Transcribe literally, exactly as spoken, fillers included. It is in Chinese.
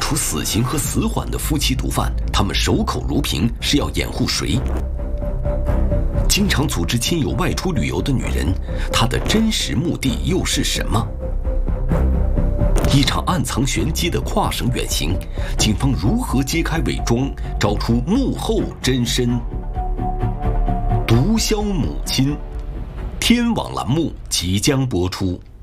处死刑和死缓的夫妻毒贩，他们守口如瓶是要掩护谁？经常组织亲友外出旅游的女人，她的真实目的又是什么？一场暗藏玄机的跨省远行，警方如何揭开伪装，找出幕后真身？毒枭母亲，天网栏目即将播出。